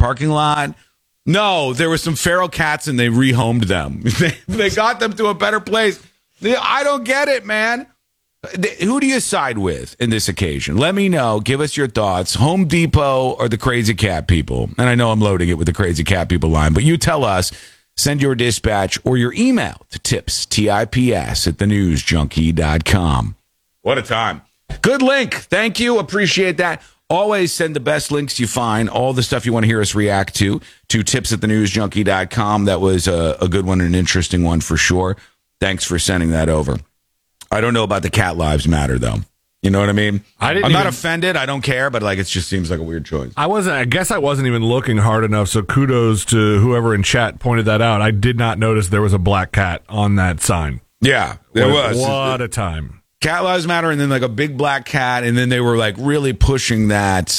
parking lot. No, there were some feral cats and they rehomed them. They got them to a better place. I don't get it, man. Who do you side with in this occasion? Let me know. Give us your thoughts. Home Depot or the Crazy Cat people? And I know I'm loading it with the Crazy Cat people line, but you tell us. Send your dispatch or your email to tips, T-I-P-S, at thenewsjunkie.com. What a time. Good link. Thank you. Appreciate that. Always send the best links you find, all the stuff you want to hear us react to tips at thenewsjunkie.com. That was a good one, an interesting one for sure. Thanks for sending that over. I don't know about the Cat Lives Matter, though. You know what I mean? I'm not offended. I don't care, but like it just seems like a weird choice. I guess I wasn't even looking hard enough, so kudos to whoever in chat pointed that out. I did not notice there was a black cat on that sign. Yeah, there was. What a time. Cat Lives Matter, and then like a big black cat, and then they were like really pushing that.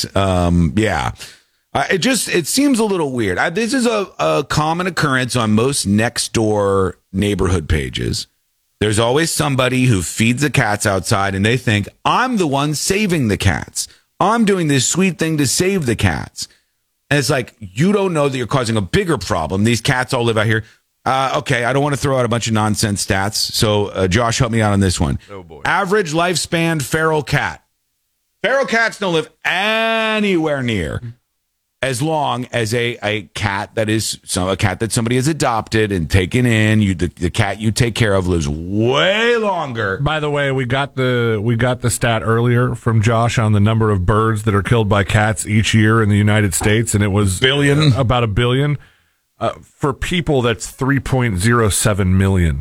It seems a little weird. This is a common occurrence on most next door neighborhood pages. There's always somebody who feeds the cats outside, and they think, I'm the one saving the cats. I'm doing this sweet thing to save the cats. And it's like, you don't know that you're causing a bigger problem. These cats all live out here. Okay, I don't want to throw out a bunch of nonsense stats. So, Josh, help me out on this one. Oh, boy. Average lifespan feral cat. Feral cats don't live anywhere near as long as a cat that is a cat that somebody has adopted and taken in. The cat you take care of lives way longer. By the way, we got the stat earlier from Josh on the number of birds that are killed by cats each year in the United States, and it was about a billion. For people, that's 3.07 million.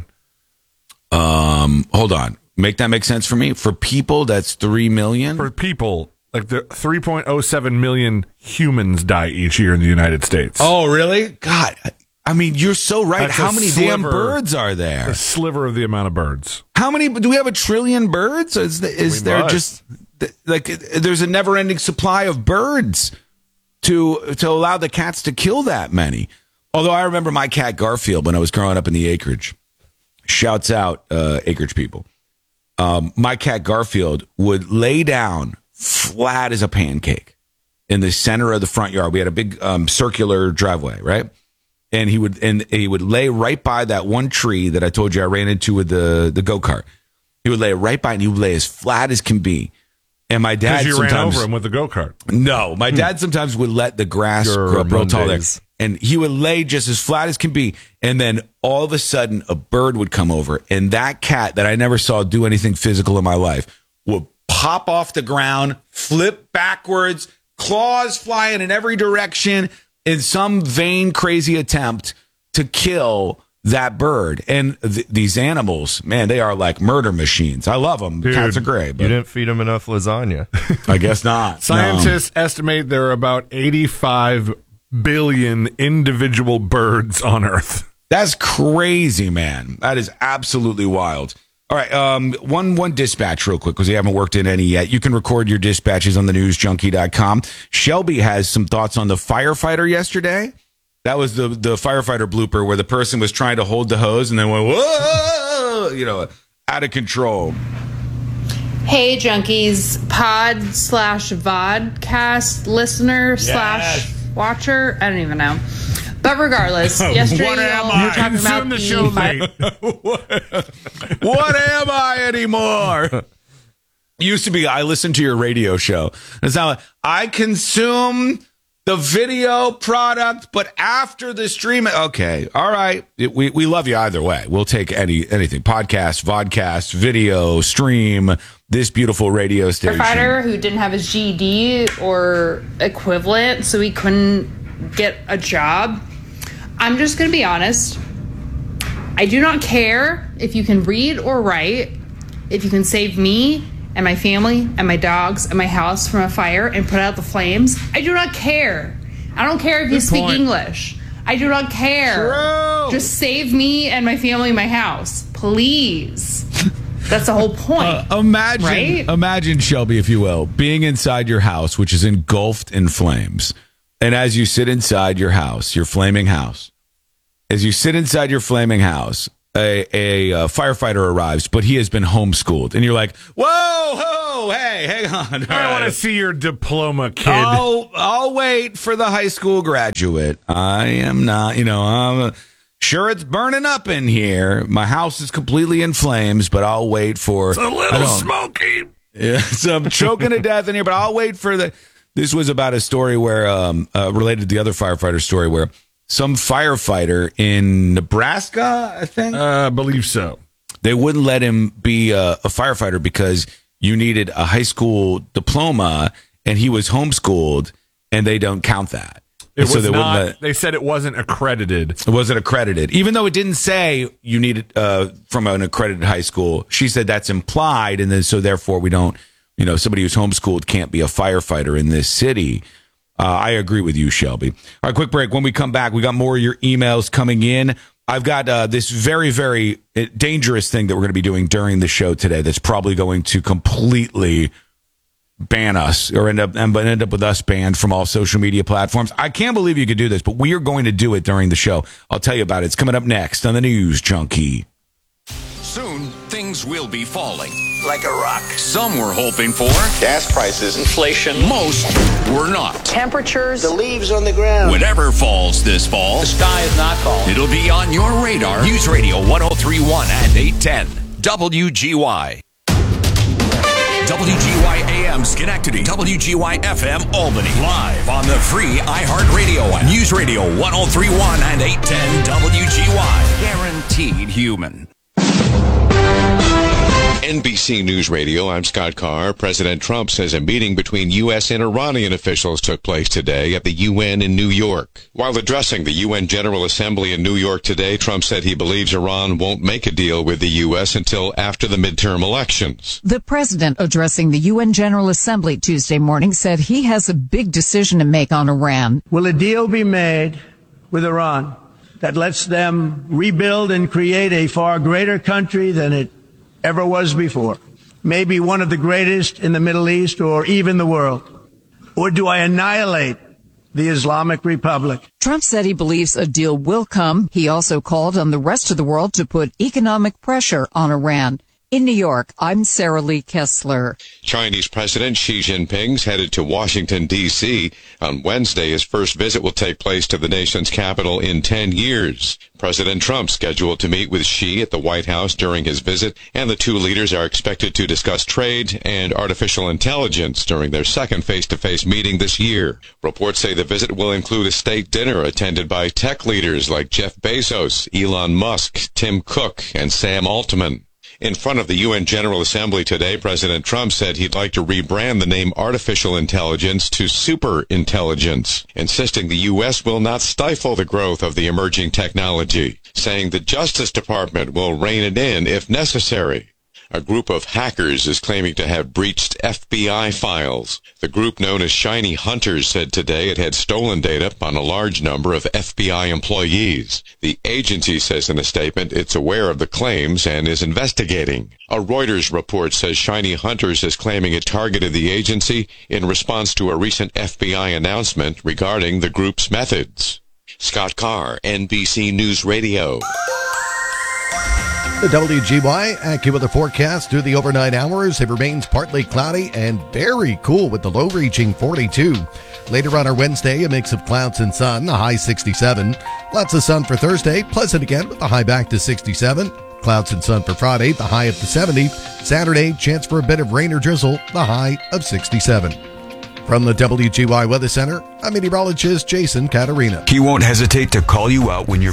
Hold on. Make that make sense for me? For people, that's 3 million? For people, like the 3.07 million humans die each year in the United States. Oh, really? God, I mean, you're so right. That's How many damn birds are there? A sliver of the amount of birds. How many? Do we have 1 trillion birds? Is there must. Just like there's a never-ending supply of birds to allow the cats to kill that many? Although I remember my cat Garfield when I was growing up in the acreage. Shouts out, acreage people. My cat Garfield would lay down flat as a pancake in the center of the front yard. We had a big circular driveway, right? And he would lay right by that one tree that I told you I ran into with the go-kart. He would lay right by, and he would lay as flat as can be. And my dad sometimes ran over him with the go-kart. No, my dad sometimes would let the grass grow up real tall there. And he would lay just as flat as can be. And then all of a sudden, a bird would come over. And that cat that I never saw do anything physical in my life would pop off the ground, flip backwards, claws flying in every direction in some vain, crazy attempt to kill that bird. And these animals, man, they are like murder machines. I love them. Dude, cats are great. But you didn't feed them enough lasagna. I guess not. Scientists estimate there are about 85 billion individual birds on Earth. That's crazy, man. That is absolutely wild. All right, one dispatch real quick because we haven't worked in any yet. You can record your dispatches on thenewsjunkie.com. Shelby has some thoughts on the firefighter yesterday. That was the firefighter blooper where the person was trying to hold the hose and then went, whoa, out of control. Hey, junkies, pod/vodcast listener / watcher. I don't even know. But regardless, yesterday what am you I? were talking about the show late. What am I anymore? Used to be, I listened to your radio show. It's now I consume the video product, but after the stream, okay, all right. We love you either way. We'll take anything. Podcast, vodcast, video, stream, this beautiful radio station. Firefighter who didn't have his GED or equivalent, so he couldn't get a job. I'm just going to be honest. I do not care if you can read or write, if you can save me and my family and my dogs and my house from a fire and put out the flames. I do not care. I don't care if you speak English. I do not care. True. Just save me and my family and my house. Please. That's the whole point. Imagine, Shelby, if you will, being inside your house, which is engulfed in flames. And as you sit inside your house, your flaming house, as you sit inside your flaming house, a firefighter arrives, but he has been homeschooled, and you're like, whoa, hey, hang on. I want to see your diploma, kid. I'll wait for the high school graduate. I am not, I'm sure it's burning up in here. My house is completely in flames, but I'll wait for... It's a little smoky. Yeah, so I'm choking to death in here, but I'll wait for the... This was about a story where, related to the other firefighter story, where some firefighter in Nebraska, I think? I believe so. They wouldn't let him be a firefighter because you needed a high school diploma, and he was homeschooled, and they don't count that. They said it wasn't accredited. It wasn't accredited. Even though it didn't say you needed from an accredited high school, she said that's implied, and then so therefore we don't, somebody who's homeschooled can't be a firefighter in this city. I agree with you, Shelby. All right, quick break. When we come back, we got more of your emails coming in. I've got this very, very dangerous thing that we're going to be doing during the show today that's probably going to completely ban us or end up with us banned from all social media platforms. I can't believe you could do this, but we are going to do it during the show. I'll tell you about it. It's coming up next on the News Junkie. Soon, things will be falling. Like a rock. Some were hoping for Gas prices, inflation. Most were not. Temperatures. The leaves on the ground. Whatever falls this fall, The sky is not falling. it'll be on your radar. News Radio 1031 and 810. WGY. WGY AM Schenectady. WGY FM Albany. Live on the free iHeartRadio app. News Radio 1031 and 810 WGY. Guaranteed human. NBC News Radio, I'm Scott Carr. President Trump says a meeting between U.S. and Iranian officials took place today at the UN in New York. While addressing the UN General Assembly in New York today, Trump said he believes Iran won't make a deal with the U.S. until after the midterm elections. The president addressing the UN General Assembly Tuesday morning said he has a big decision to make on Iran. Will a deal be made with Iran that lets them rebuild and create a far greater country than it ever was before? Maybe one of the greatest in the Middle East or even the world? Or do I annihilate the Islamic Republic? Trump said he believes a deal will come. He also called on the rest of the world to put economic pressure on Iran. In New York, I'm Sarah Lee Kessler. Chinese President Xi Jinping's headed to Washington, D.C. On Wednesday, his first visit will take place to the nation's capital in 10 years. President Trump scheduled to meet with Xi at the White House during his visit, and the two leaders are expected to discuss trade and artificial intelligence during their second face-to-face meeting this year. Reports say the visit will include a state dinner attended by tech leaders like Jeff Bezos, Elon Musk, Tim Cook, and Sam Altman. In front of the UN General Assembly today, President Trump said he'd like to rebrand the name artificial intelligence to superintelligence, insisting the U.S. will not stifle the growth of the emerging technology, saying the Justice Department will rein it in if necessary. A group of hackers is claiming to have breached FBI files. The group known as Shiny Hunters said today it had stolen data on a large number of FBI employees. The agency says in a statement it's aware of the claims and is investigating. A Reuters report says Shiny Hunters is claiming it targeted the agency in response to a recent FBI announcement regarding the group's methods. Scott Carr, NBC News Radio. The WGY AccuWeather forecast through the overnight hours. It remains partly cloudy and very cool with the low reaching 42. Later on our Wednesday, a mix of clouds and sun, a high 67. Lots of sun for Thursday, pleasant again with the high back to 67. Clouds and sun for Friday, the high up to 70. Saturday, chance for a bit of rain or drizzle, the high of 67. From the WGY Weather Center, I'm meteorologist Jason Caterina. He won't hesitate to call you out when you're